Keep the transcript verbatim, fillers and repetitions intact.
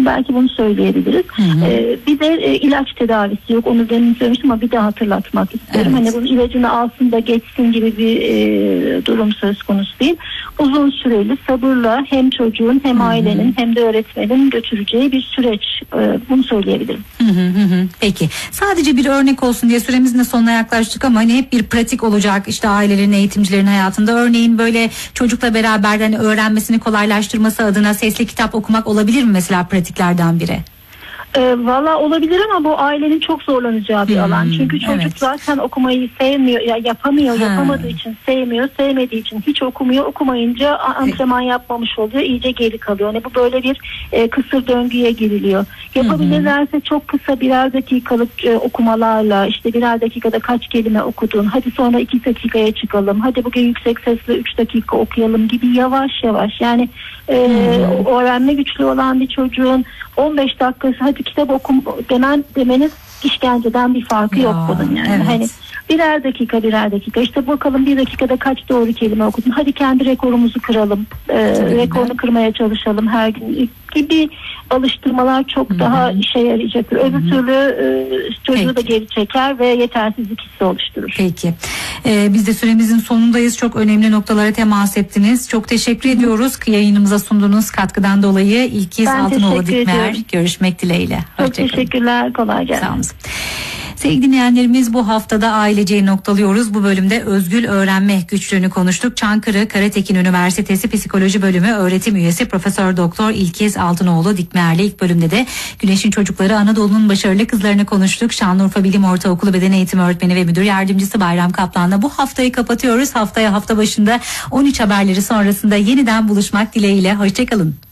belki bunu söyleyebiliriz. Hı hı. Ee, bir de e, ilaç tedavisi yok. Onu demin söylemiştim ama bir daha hatırlatmak isterim. Evet. Hani bunun ilacını alsın da geçsin gibi bir e, durum söz konusu değil. Uzun süreli sabırla hem çocuğun hem hı hı. ailenin hem de öğretmenin götüreceği bir süreç. E, bunu söyleyebilirim. Hı hı hı. Peki. Sadece bir örnek olsun diye süremizin de sonuna yaklaştık ama hani hep bir pratik olacak işte ailelerin, eğitimcilerin hayatında. Örneğin böyle çocukla beraber hani öğrenmesini kolaylaştırması adına sesli kitap okumak olabilir mi mesela pratiklerden biri? E, Valla olabilir ama bu ailenin çok zorlanacağı bir hmm, alan. Çünkü çocuk evet. zaten okumayı sevmiyor, ya yapamıyor, ha. yapamadığı için sevmiyor, sevmediği için hiç okumuyor. Okumayınca antrenman yapmamış oluyor, iyice geri kalıyor. Yani bu böyle bir e, kısır döngüye giriliyor. Yapabilirlerse hmm. çok kısa birer dakikalık e, okumalarla, işte birer dakikada kaç kelime okudun, hadi sonra iki dakikaya çıkalım, hadi bugün yüksek sesle üç dakika okuyalım gibi yavaş yavaş. Yani e, hmm. öğrenme güçlü olan bir çocuğun on beş dakikası hadi kitap okum demen demeniz işkenceden bir farkı ya, yok bunun yani. Evet. Hani birer dakika birer dakika işte bakalım bir dakikada kaç doğru kelime okudun. Hadi kendi rekorumuzu kıralım. Ee, rekorunu kırmaya çalışalım her gün gibi alıştırmalar çok Hı-hı. daha işe yarayacaktır. Öbür türlü e, çocuğu Peki. da geri çeker ve yetersizlik hissi oluşturur. Peki. Ee, biz de süremizin sonundayız. Çok önemli noktalara temas ettiniz. Çok teşekkür Hı-hı. ediyoruz. Yayınımıza sunduğunuz katkıdan dolayı. İlkiz Altınoğlu Dikmer. Görüşmek dileğiyle. Çok teşekkürler. Kolay gelsin. Sağ olun. Sevgili dinleyenlerimiz, bu haftada aileceyi noktalıyoruz. Bu bölümde özgül öğrenme güçlüğünü konuştuk. Çankırı Karatekin Üniversitesi Psikoloji Bölümü öğretim üyesi Profesör Doktor İlkiz Altınoğlu Dikmer'le ilk bölümde de Güneşin Çocukları Anadolu'nun başarılı kızlarını konuştuk. Şanlıurfa Bilim Ortaokulu Beden Eğitimi Öğretmeni ve Müdür Yardımcısı Bayram Kaplan'la bu haftayı kapatıyoruz. Haftaya hafta başında on üç haberleri sonrasında yeniden buluşmak dileğiyle. Hoşçakalın.